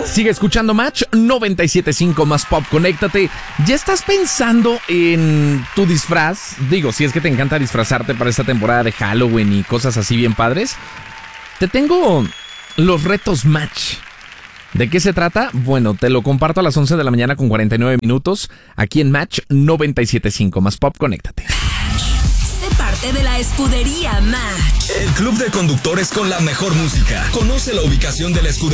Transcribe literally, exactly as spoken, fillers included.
Sigue escuchando Match noventa y siete punto cinco más Pop. Conéctate. ¿Ya estás pensando en tu disfraz? Digo, si es que te encanta disfrazarte para esta temporada de Halloween y cosas así bien padres. Te tengo los retos Match. ¿De qué se trata? Bueno, te lo comparto a las once de la mañana con cuarenta y nueve minutos aquí en Match noventa y siete punto cinco más Pop. Conéctate. Sé parte de la escudería Match. El club de conductores con la mejor música. Conoce la ubicación de la escudería